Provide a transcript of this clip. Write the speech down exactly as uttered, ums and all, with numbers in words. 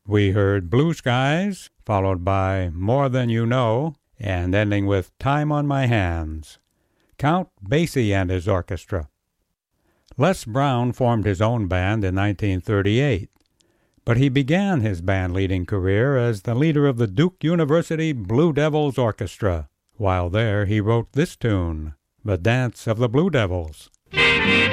We heard Blue Skies, followed by More Than You Know, and ending with Time on My Hands. Count Basie and his orchestra. Les Brown formed his own band in nineteen thirty-eight, but he began his band-leading career as the leader of the Duke University Blue Devils Orchestra. While there, he wrote this tune, The Dance of the Blue Devils.